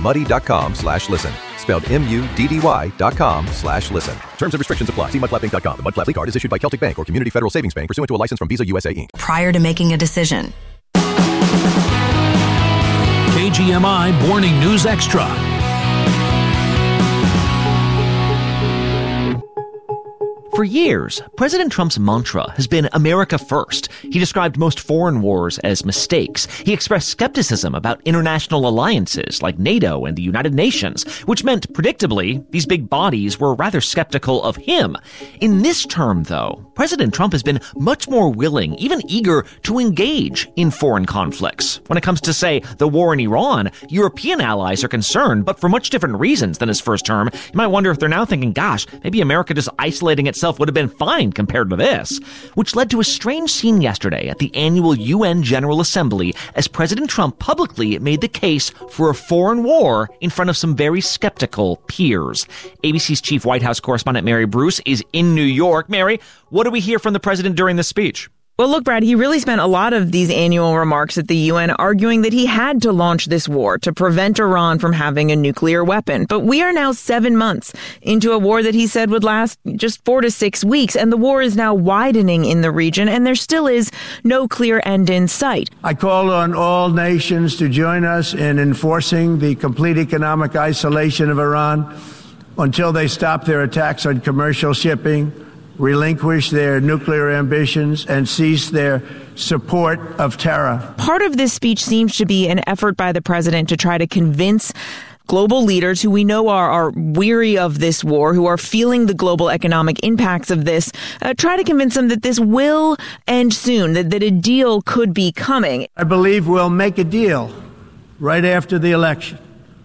muddy.com/listen. Spelled MUDDY.com/listen. Terms and restrictions apply. See mudflapinc.com. The Mud Flap card is issued by Celtic Bank or Community Federal Savings Bank pursuant to a license from Visa USA Inc. Prior to making a decision. KGMI Morning News Extra. For years, President Trump's mantra has been America first. He described most foreign wars as mistakes. He expressed skepticism about international alliances like NATO and the United Nations, which meant, predictably, these big bodies were rather skeptical of him. In this term, though, President Trump has been much more willing, even eager, to engage in foreign conflicts. When it comes to, say, the war in Iran, European allies are concerned, but for much different reasons than his first term. You might wonder if they're now thinking, gosh, maybe America just isolating itself would have been fine compared to this, which led to a strange scene yesterday at the annual UN General Assembly as President Trump publicly made the case for a foreign war in front of some very skeptical peers. ABC's chief White House correspondent Mary Bruce is in New York. Mary, what do we hear from the president during this speech? Well, look, Brad, he really spent a lot of these annual remarks at the UN arguing that he had to launch this war to prevent Iran from having a nuclear weapon. But we are now 7 months into a war that he said would last just 4 to 6 weeks, and the war is now widening in the region, and there still is no clear end in sight. I call on all nations to join us in enforcing the complete economic isolation of Iran until they stop their attacks on commercial shipping, relinquish their nuclear ambitions, and cease their support of terror. Part of this speech seems to be an effort by the president to try to convince global leaders who we know are weary of this war, who are feeling the global economic impacts of this, try to convince them that this will end soon, that a deal could be coming. I believe we'll make a deal right after the election,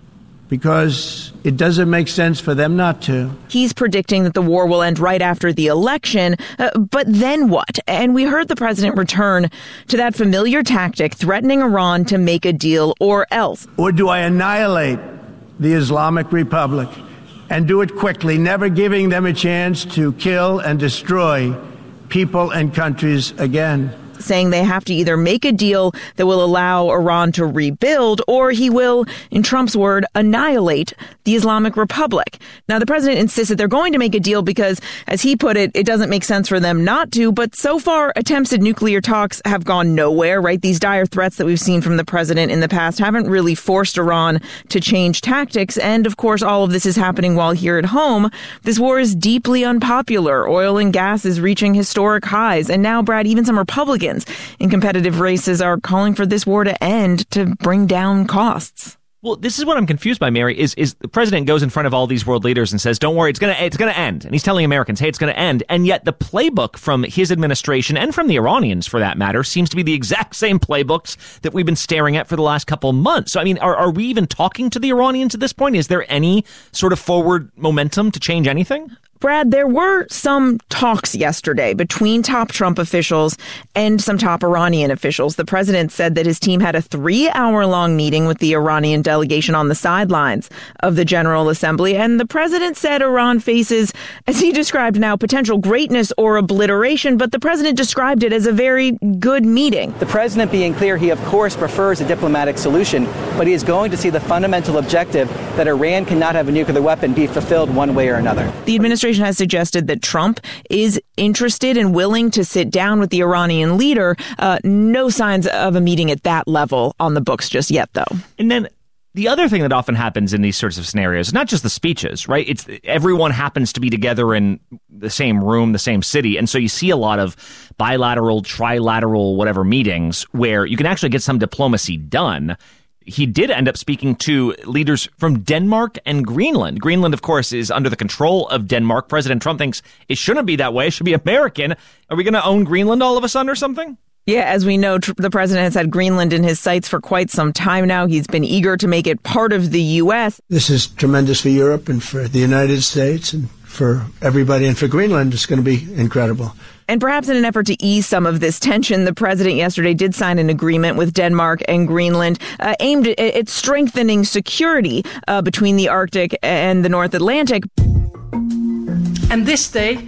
because it doesn't make sense for them not to. He's predicting that the war will end right after the election, but then what? And we heard the president return to that familiar tactic, threatening Iran to make a deal or else. Or do I annihilate the Islamic Republic and do it quickly, never giving them a chance to kill and destroy people and countries again? Saying they have to either make a deal that will allow Iran to rebuild, or he will, in Trump's word, annihilate the Islamic Republic. Now, the president insists that they're going to make a deal because, as he put it, it doesn't make sense for them not to. But so far, attempts at nuclear talks have gone nowhere, right? These dire threats that we've seen from the president in the past haven't really forced Iran to change tactics. And, of course, all of this is happening while here at home, this war is deeply unpopular. Oil and gas is reaching historic highs. And now, Brad, even some Republicans in competitive races are calling for this war to end to bring down costs. Well, this is what I'm confused by, Mary, is the president goes in front of all these world leaders and says, don't worry, it's going to end. And he's telling Americans, hey, it's going to end. And yet the playbook from his administration and from the Iranians, for that matter, seems to be the exact same playbooks that we've been staring at for the last couple of months. So, I mean, are we even talking to the Iranians at this point? Is there any sort of forward momentum to change anything? Brad, there were some talks yesterday between top Trump officials and some top Iranian officials. The president said that his team had a 3-hour-long meeting with the Iranian delegation on the sidelines of the General Assembly. And the president said Iran faces, as he described now, potential greatness or obliteration. But the president described it as a very good meeting. The president being clear, he, of course, prefers a diplomatic solution, but he is going to see the fundamental objective that Iran cannot have a nuclear weapon be fulfilled one way or another. The administration has suggested that Trump is interested and willing to sit down with the Iranian leader. No signs of a meeting at that level on the books just yet, though. And then the other thing that often happens in these sorts of scenarios, not just the speeches, right? It's everyone happens to be together in the same room, the same city. And so you see a lot of bilateral, trilateral, whatever meetings where you can actually get some diplomacy done. He did end up speaking to leaders from Denmark and Greenland. Greenland, of course, is under the control of Denmark. President Trump thinks it shouldn't be that way. It should be American. Are we going to own Greenland all of a sudden or something? Yeah, as we know, the president has had Greenland in his sights for quite some time now. He's been eager to make it part of the U.S. This is tremendous for Europe and for the United States and for everybody. And for Greenland, it's going to be incredible. And perhaps in an effort to ease some of this tension, the president yesterday did sign an agreement with Denmark and Greenland aimed at strengthening security between the Arctic and the North Atlantic. And this day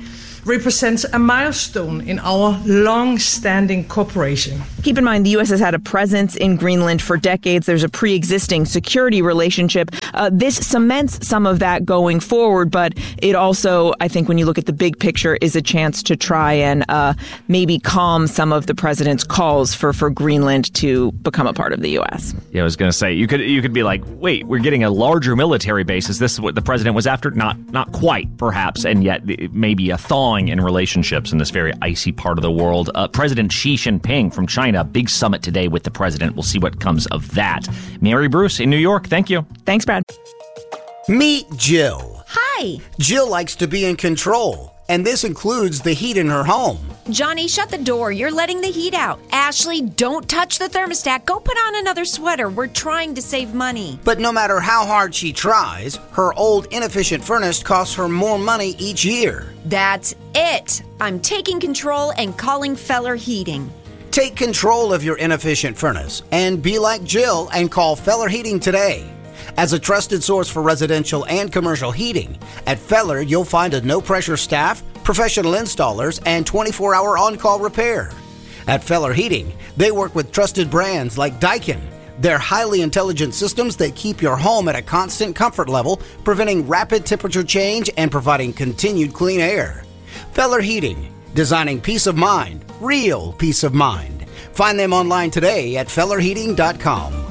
represents a milestone in our long-standing cooperation. Keep in mind, the U.S. has had a presence in Greenland for decades. There's a pre-existing security relationship. This cements some of that going forward, but it also, I think, when you look at the big picture, is a chance to try and maybe calm some of the president's calls for Greenland to become a part of the U.S. Yeah, I was going to say, you could be like, wait, we're getting a larger military base. Is this what the president was after? Not quite, perhaps, and yet maybe a thawing in relationships in this very icy part of the world. President Xi Jinping from China, big summit today with the president. We'll see what comes of that. Mary Bruce in New York, thank you. Thanks, Brad. Meet Jill. Hi. Jill likes to be in control, and this includes the heat in her home. Johnny, shut the door. You're letting the heat out. Ashley, don't touch the thermostat. Go put on another sweater. We're trying to save money. But no matter how hard she tries, her old inefficient furnace costs her more money each year. That's it. I'm taking control and calling Feller Heating. Take control of your inefficient furnace and be like Jill and call Feller Heating today. As a trusted source for residential and commercial heating, at Feller you'll find a no-pressure staff, professional installers, and 24-hour on-call repair. At Feller Heating, they work with trusted brands like Daikin. They're highly intelligent systems that keep your home at a constant comfort level, preventing rapid temperature change and providing continued clean air. Feller Heating, designing peace of mind, real peace of mind. Find them online today at fellerheating.com.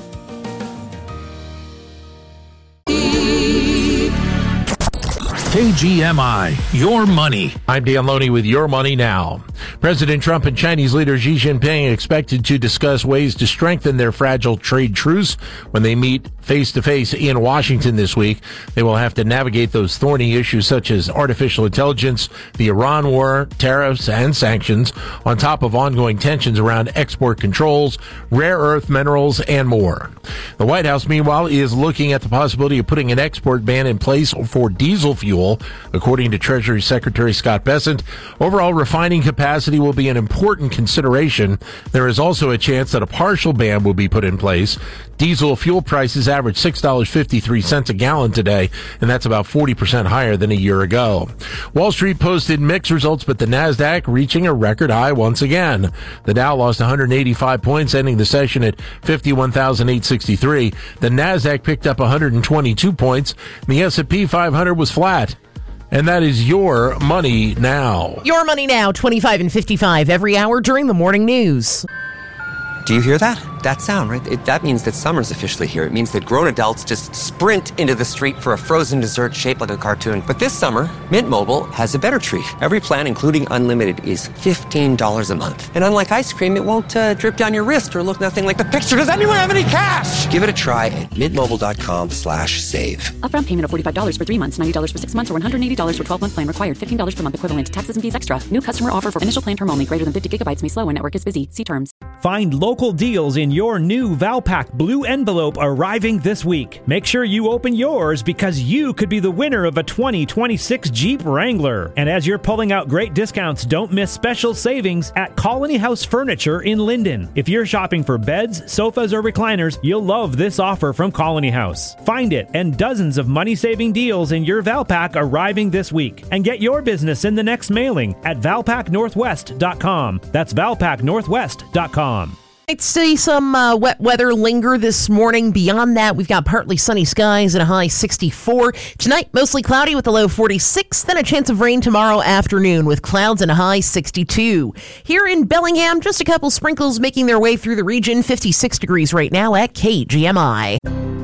KGMI, Your Money. I'm Dan Loney with Your Money Now. President Trump and Chinese leader Xi Jinping expected to discuss ways to strengthen their fragile trade truce when they meet face-to-face in Washington this week. They will have to navigate those thorny issues such as artificial intelligence, the Iran war, tariffs, and sanctions, on top of ongoing tensions around export controls, rare earth minerals, and more. The White House, meanwhile, is looking at the possibility of putting an export ban in place for diesel fuel. According to Treasury Secretary Scott Bessent, overall refining capacity will be an important consideration. There is also a chance that a partial ban will be put in place. Diesel fuel prices average $6.53 a gallon today, and that's about 40% higher than a year ago. Wall Street posted mixed results, but the Nasdaq reaching a record high once again. The Dow lost 185 points, ending the session at 51,863. The Nasdaq picked up 122 points, and the S&P 500 was flat. And that is Your Money Now. Your Money Now, 25 and 55 every hour during the morning news. Do you hear that? That sound, right? That means that summer's officially here. It means that grown adults just sprint into the street for a frozen dessert shaped like a cartoon. But this summer, Mint Mobile has a better treat. Every plan, including unlimited, is $15 a month. And unlike ice cream, it won't drip down your wrist or look nothing like the picture. Does anyone have any cash? Give it a try at mintmobile.com/save. Upfront payment of $45 for 3 months, $90 for 6 months, or $180 for 12-month plan required. $15 per month equivalent. Taxes and fees extra. New customer offer for initial plan term only. Greater than 50 gigabytes may slow when network is busy. See terms. Find local deals in your new Valpak blue envelope arriving this week. Make sure you open yours because you could be the winner of a 2026 Jeep Wrangler. And as you're pulling out great discounts, don't miss special savings at Colony House Furniture in Linden. If you're shopping for beds, sofas, or recliners, you'll love this offer from Colony House. Find it and dozens of money-saving deals in your Valpak arriving this week. And get your business in the next mailing at valpaknorthwest.com. That's valpaknorthwest.com. I'd see some wet weather linger this morning. Beyond that, we've got partly sunny skies and a high 64. Tonight, mostly cloudy with a low 46. Then a chance of rain tomorrow afternoon with clouds and a high 62. Here in Bellingham, just a couple sprinkles making their way through the region. 56 degrees right now at KGMI.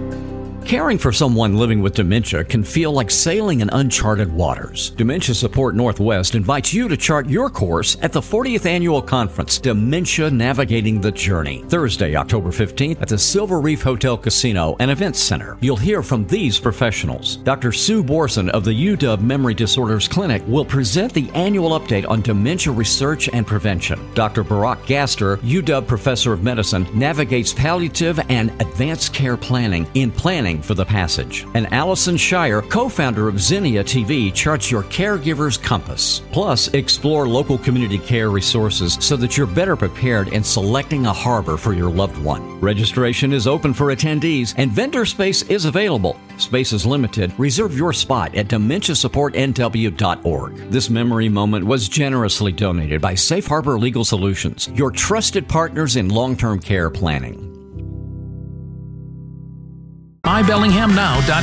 Caring for someone living with dementia can feel like sailing in uncharted waters. Dementia Support Northwest invites you to chart your course at the 40th Annual Conference, Dementia Navigating the Journey, Thursday, October 15th at the Silver Reef Hotel Casino and Events Center. You'll hear from these professionals. Dr. Sue Borson of the UW Memory Disorders Clinic will present the annual update on dementia research and prevention. Dr. Barack Gaster, UW Professor of Medicine, navigates palliative and advanced care planning in Planning for the Passage. And Allison Shire, co-founder of Zinnia TV, charts your caregiver's compass. Plus, explore local community care resources so that you're better prepared in selecting a harbor for your loved one. Registration is open for attendees and vendor space is available. Space is limited. Reserve your spot at dementiasupportnw.org. This memory moment was generously donated by Safe Harbor Legal Solutions, your trusted partners in long-term care planning. MyBellinghamNow.com